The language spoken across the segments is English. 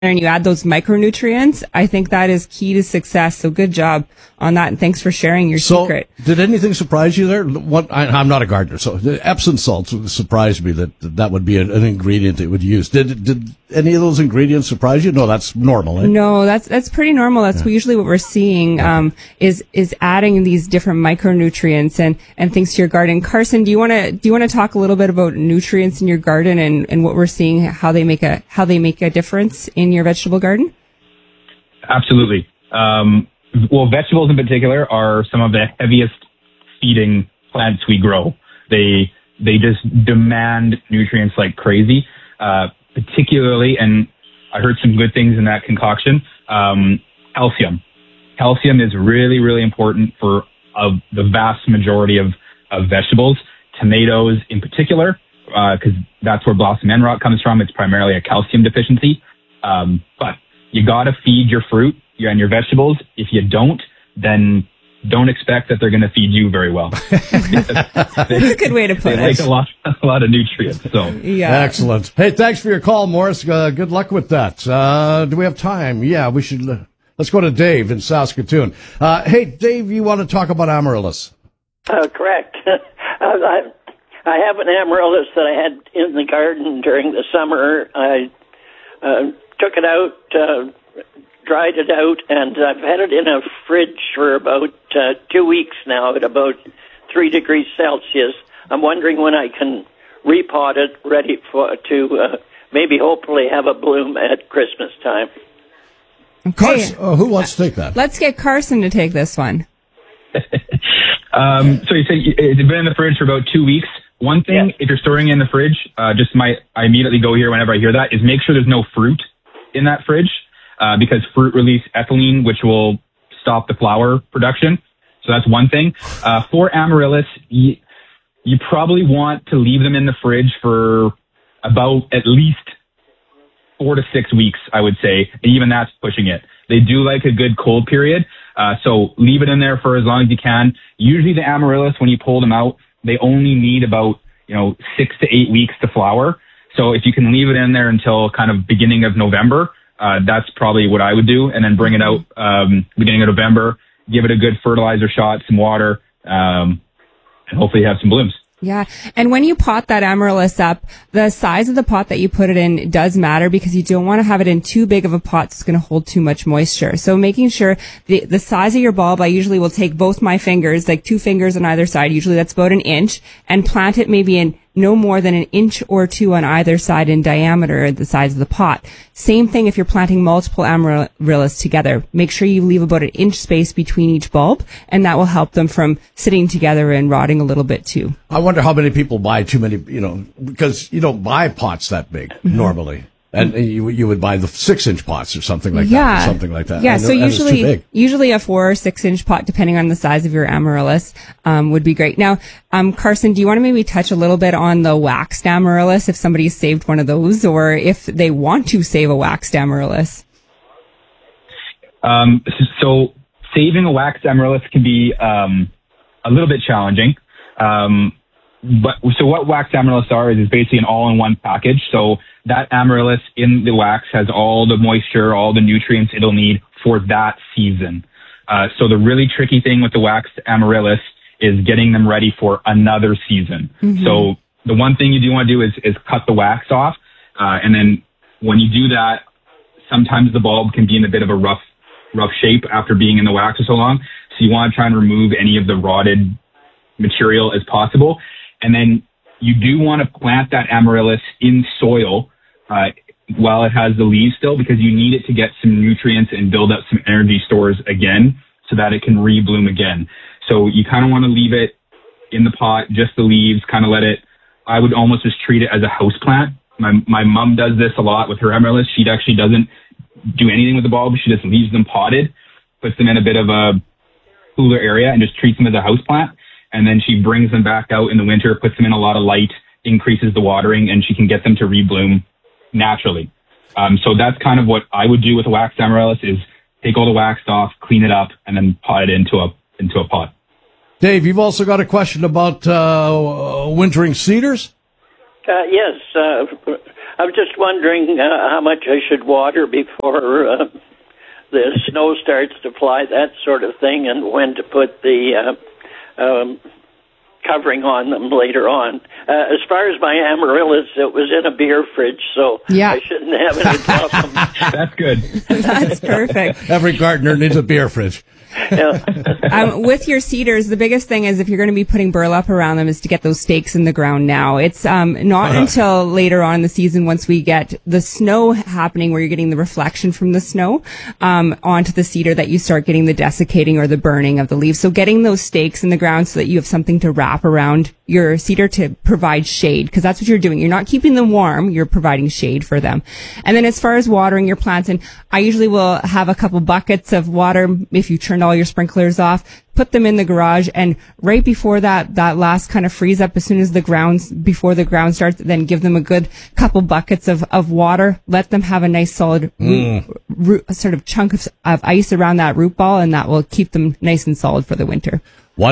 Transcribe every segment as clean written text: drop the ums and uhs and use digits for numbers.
and you add those micronutrients, I think that is key to success. So good job on that, and thanks for sharing your secret. Did anything surprise you there? I'm not a gardener, so the Epsom salts surprised me that would be an ingredient that would use. Did any of those ingredients surprise you? No, that's normal. Eh? No, that's pretty normal. That's usually what we're seeing, is adding these different micronutrients and things to your garden. Carson, do you want to talk a little bit about nutrients in your garden and what we're seeing, how they make a difference in your vegetable garden? Absolutely. Well, vegetables in particular are some of the heaviest feeding plants we grow. They just demand nutrients like crazy, particularly, and I heard some good things in that concoction, calcium. Calcium is really, really important for the vast majority of vegetables, tomatoes in particular, because that's where blossom end rot comes from. It's primarily a calcium deficiency. But you got to feed your fruit and your vegetables. If you don't, then don't expect that they're going to feed you very well. That's a good way to put it. They like a lot of nutrients. So yeah, excellent. Hey, thanks for your call, Morris. Good luck with that. Do we have time? Yeah, we should. Let's go to Dave in Saskatoon. Hey, Dave, you want to talk about amaryllis? Correct. I have an amaryllis that I had in the garden during the summer. I took it out, dried it out, and I've had it in a fridge for about 2 weeks now at about 3 degrees Celsius. I'm wondering when I can repot it, ready to maybe hopefully have a bloom at Christmas time. Okay. Who wants to take that? Let's get Carson to take this one. So you said it's been in the fridge for about 2 weeks. One thing, if you're storing it in the fridge, I immediately go here whenever I hear that, is make sure there's no fruit in that fridge, because fruit release ethylene, which will stop the flower production. So that's one thing. For amaryllis, you probably want to leave them in the fridge for about at least 4 to 6 weeks, I would say. Even that's pushing it. They do like a good cold period. So leave it in there for as long as you can. Usually the amaryllis, when you pull them out, they only need about, 6 to 8 weeks to flower. So if you can leave it in there until kind of beginning of November, that's probably what I would do. And then bring it out, beginning of November, give it a good fertilizer shot, some water, and hopefully have some blooms. Yeah. And when you pot that amaryllis up, the size of the pot that you put it in does matter, because you don't want to have it in too big of a pot that's going to hold too much moisture. So making sure the size of your bulb, I usually will take both my fingers, like 2 fingers on either side, usually that's about 1 inch, and plant it maybe in no more than 1 inch or 2 on either side in diameter, the size of the pot. Same thing if you're planting multiple amaryllis together. Make sure you leave about 1 inch space between each bulb, and that will help them from sitting together and rotting a little bit too. I wonder how many people buy too many, because you don't buy pots that big normally. And you would buy the 6-inch pots or something like that. Or something like that. Yeah, so usually a 4 or 6-inch pot, depending on the size of your amaryllis, would be great. Now, Carson, do you want to maybe touch a little bit on the waxed amaryllis, if somebody saved one of those, or if they want to save a waxed amaryllis? So saving a waxed amaryllis can be a little bit challenging. So what waxed amaryllis are is basically an all-in-one package. So that amaryllis in the wax has all the moisture, all the nutrients it'll need for that season. So the really tricky thing with the waxed amaryllis is getting them ready for another season. Mm-hmm. So the one thing you do want to do is cut the wax off. And then when you do that, sometimes the bulb can be in a bit of a rough shape after being in the wax for so long. So you want to try and remove any of the rotted material as possible. And then you do want to plant that amaryllis in soil while it has the leaves still, because you need it to get some nutrients and build up some energy stores again so that it can rebloom again. So you kind of want to leave it in the pot, just the leaves, kind of let it, I would almost just treat it as a house plant. My mom does this a lot with her amaryllis. She actually doesn't do anything with the bulbs. She just leaves them potted, puts them in a bit of a cooler area, and just treats them as a house plant. And then she brings them back out in the winter, puts them in a lot of light, increases the watering, and she can get them to rebloom naturally. So that's kind of what I would do with a waxed amaryllis, is take all the wax off, clean it up, and then pot it into a pot. Dave, you've also got a question about wintering cedars? Yes. I was just wondering how much I should water before the snow starts to fly, that sort of thing, and when to put the covering on them later on. As far as my amaryllis, it was in a beer fridge, so I shouldn't have any problem. That's good. That's perfect. Every gardener needs a beer fridge. With your cedars, the biggest thing is if you're going to be putting burlap around them is to get those stakes in the ground now. It's not until later on in the season, once we get the snow happening, where you're getting the reflection from the snow onto the cedar, that you start getting the desiccating or the burning of the leaves. So getting those stakes in the ground so that you have something to wrap around your cedar to provide shade, because that's what you're doing. You're not keeping them warm, you're providing shade for them. And then as far as watering your plants, and I usually will have a couple buckets of water if you turned all your sprinklers off, put them in the garage, and right before that last kind of freeze up, as soon as before the ground starts, then give them a good couple buckets of water. Let them have a nice solid root, sort of chunk of ice around that root ball, and that will keep them nice and solid for the winter.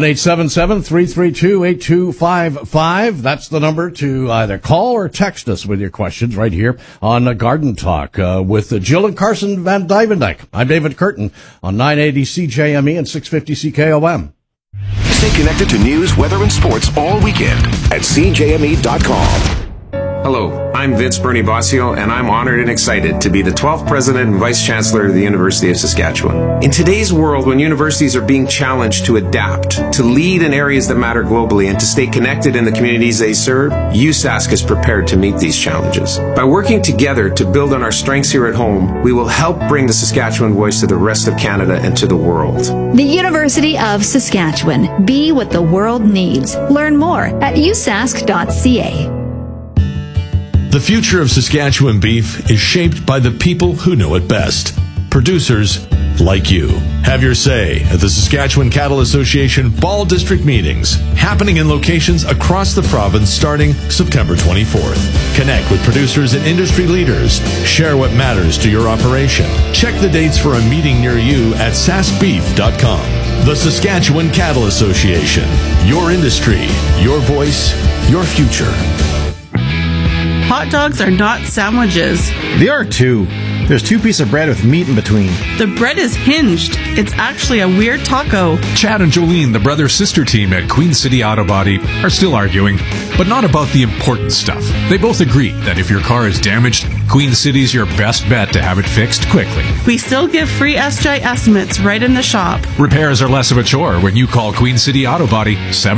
1-877-332-8255. That's the number to either call or text us with your questions right here on Garden Talk with Jill and Carson Van Dyvendyke. I'm David Curtin on 980 CJME and 650 CKOM. Stay connected to news, weather, and sports all weekend at CJME.com. Hello, I'm Vince Bernie Bossio, and I'm honored and excited to be the 12th President and Vice Chancellor of the University of Saskatchewan. In today's world, when universities are being challenged to adapt, to lead in areas that matter globally, and to stay connected in the communities they serve, USask is prepared to meet these challenges. By working together to build on our strengths here at home, we will help bring the Saskatchewan voice to the rest of Canada and to the world. The University of Saskatchewan. Be what the world needs. Learn more at usask.ca. The future of Saskatchewan beef is shaped by the people who know it best. Producers like you. Have your say at the Saskatchewan Cattle Association Ball District meetings, happening in locations across the province starting September 24th. Connect with producers and industry leaders. Share what matters to your operation. Check the dates for a meeting near you at saskbeef.com. The Saskatchewan Cattle Association. Your industry, your voice, your future. Hot dogs are not sandwiches. They are too. There's 2 pieces of bread with meat in between. The bread is hinged. It's actually a weird taco. Chad and Jolene, the brother-sister team at Queen City Auto Body, are still arguing, but not about the important stuff. They both agree that if your car is damaged, Queen City's your best bet to have it fixed quickly. We still give free SJ estimates right in the shop. Repairs are less of a chore when you call Queen City Auto Body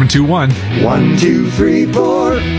721-1234.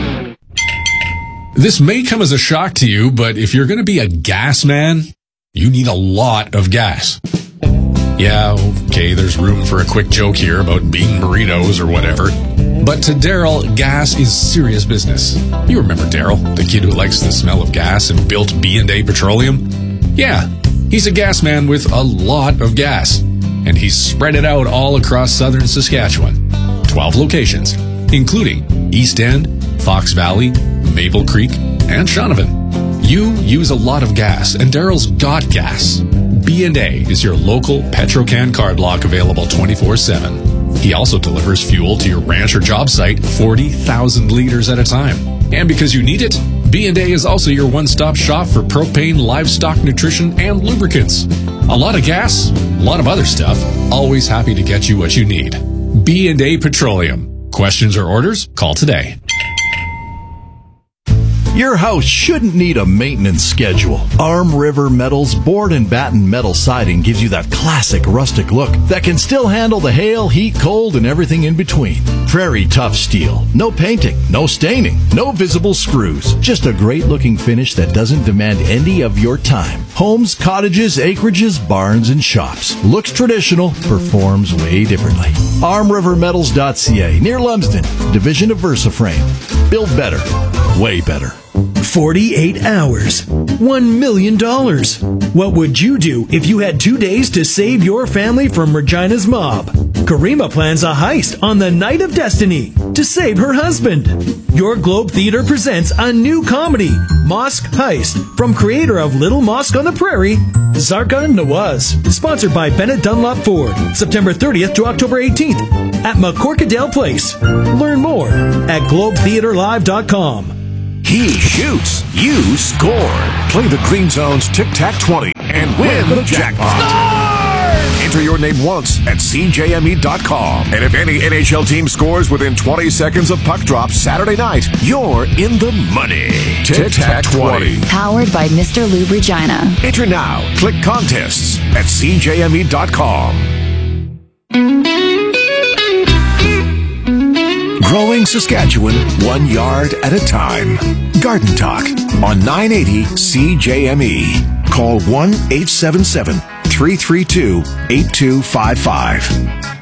This may come as a shock to you, but if you're going to be a gas man, you need a lot of gas. Yeah, okay, there's room for a quick joke here about bean burritos or whatever. But to Daryl, gas is serious business. You remember Daryl, the kid who likes the smell of gas and built B&A Petroleum? Yeah, he's a gas man with a lot of gas. And he's spread it out all across southern Saskatchewan. 12 locations, including East End, Fox Valley, Maple Creek, and Shaunavon. You use a lot of gas, and Daryl's got gas. B&A is your local Petrocan card lock, available 24/7. He also delivers fuel to your ranch or job site 40,000 liters at a time. And because you need it, B&A is also your one-stop shop for propane, livestock nutrition, and lubricants. A lot of gas, a lot of other stuff. Always happy to get you what you need. B&A Petroleum. Questions or orders? Call today. Your house shouldn't need a maintenance schedule. Arm River Metal's board and batten metal siding gives you that classic rustic look that can still handle the hail, heat, cold, and everything in between. Prairie tough steel. No painting, no staining, no visible screws. Just a great looking finish that doesn't demand any of your time. Homes, cottages, acreages, barns, and shops. Looks traditional, performs way differently. ArmRiverMetals.ca, near Lumsden, division of VersaFrame. Build better, way better. 48 hours. $1 million. What would you do if you had 2 days to save your family from Regina's mob? Karima plans a heist on the Night of Destiny to save her husband. Your Globe Theater presents a new comedy, Mosque Heist, from creator of Little Mosque on the Prairie, Zarka Nawaz. Sponsored by Bennett Dunlop Ford. September 30th to October 18th at McCorkadale Place. Learn more at globetheaterlive.com. He shoots. You score. Play the Green Zone's Tic-Tac-20 and win the jackpot. Enter your name once at CJME.com. And if any NHL team scores within 20 seconds of puck drop Saturday night, you're in the money. Tic-Tac-20. Powered by Mr. Lube Regina. Enter now. Click contests at CJME.com. Growing Saskatchewan 1 yard at a time. Garden Talk on 980 CJME. Call 1-877-332-8255.